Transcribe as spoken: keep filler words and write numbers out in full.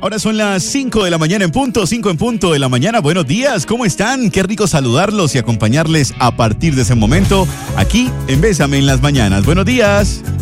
Ahora son las cinco de la mañana en punto, cinco en punto de la mañana. Buenos días, ¿cómo están? Qué rico saludarlos y acompañarles a partir de ese momento aquí en Bésame en las Mañanas. Buenos días.